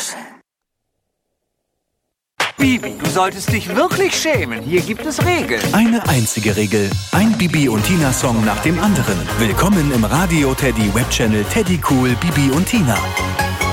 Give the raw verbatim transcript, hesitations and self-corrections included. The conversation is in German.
los. Bibi, du solltest dich wirklich schämen. Hier gibt es Regeln. Eine einzige Regel. Ein Bibi und Tina Song nach dem anderen. Willkommen im Radio Teddy Webchannel Teddy Cool Bibi und Tina.